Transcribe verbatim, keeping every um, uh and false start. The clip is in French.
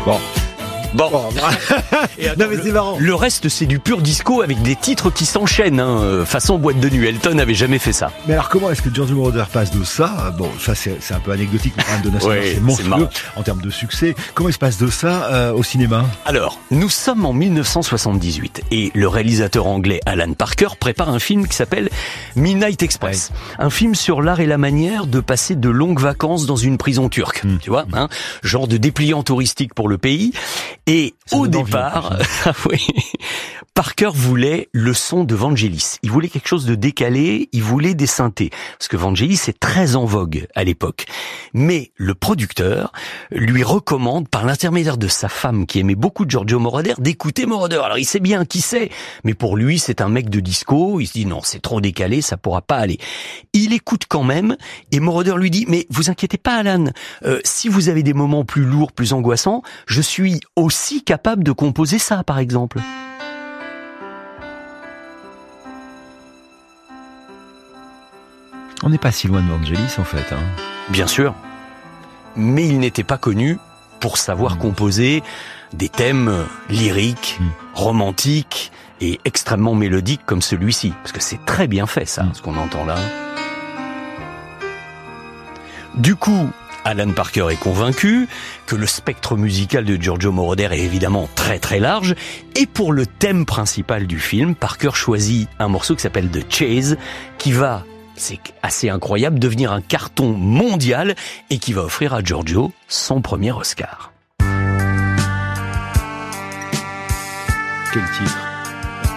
Bon. Bon. Bon, Et attends, non mais le, c'est marrant. Le reste, c'est du pur disco avec des titres qui s'enchaînent, hein, façon boîte de nuit. Elton n'avait jamais fait ça. Mais alors comment est-ce que Giorgio Moroder passe de ça, bon ça c'est, c'est un peu anecdotique, mais quand même de national, Ouais, c'est c'est monstrueux marrant. en termes de succès. Comment il se passe de ça euh, au cinéma? Alors, nous sommes en mille neuf cent soixante-dix-huit et le réalisateur anglais Alan Parker prépare un film qui s'appelle Midnight Express. Ouais. Un film sur l'art et la manière de passer de longues vacances dans une prison turque. Mmh. Tu vois, hein, genre de dépliant touristique pour le pays. Et ça au départ, oui, Parker voulait le son de Vangelis. Il voulait quelque chose de décalé, il voulait des synthés. Parce que Vangelis est très en vogue à l'époque. Mais le producteur lui recommande, par l'intermédiaire de sa femme qui aimait beaucoup Giorgio Moroder, d'écouter Moroder. Alors il sait bien qui c'est, mais pour lui c'est un mec de disco. Il se dit non, c'est trop décalé, ça pourra pas aller. Il écoute quand même et Moroder lui dit mais vous inquiétez pas Alan, euh, si vous avez des moments plus lourds, plus angoissants, je suis aussi capable de composer ça par exemple. On n'est pas si loin de Vangelis en fait. Hein. Bien sûr, mais il n'était pas connu pour savoir mmh. composer des thèmes lyriques, mmh. romantiques et extrêmement mélodiques comme celui-ci. Parce que c'est très bien fait ça, mmh. ce qu'on entend là. Du coup, Alan Parker est convaincu que le spectre musical de Giorgio Moroder est évidemment très très large. Et pour le thème principal du film, Parker choisit un morceau qui s'appelle The Chase, qui va... c'est assez incroyable, devenir un carton mondial et qui va offrir à Giorgio son premier Oscar. Quel titre!